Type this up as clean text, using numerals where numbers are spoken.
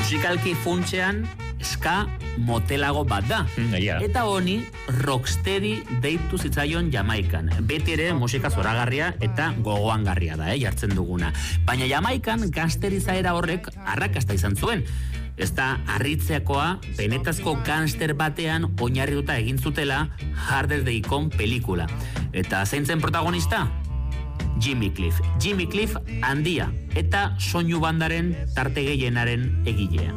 musikalki funtsean ska motelago bat da. Eta honi rocksteady deitu zitzaion Jamaikan. Beti ere musika zoragarria eta gogoangarria da, jartzen duguna. Baina Jamaikan gangsterizaera horrek arrakasta izan zuen. Ez da harritzeakoa benetazko gangster batean oinarrituta egin zutela Harder They Come pelikula. Eta zein zen protagonista? Jimmy Cliff. Jimmy Cliff handia eta soinu bandaren tarte gehienaren egilea.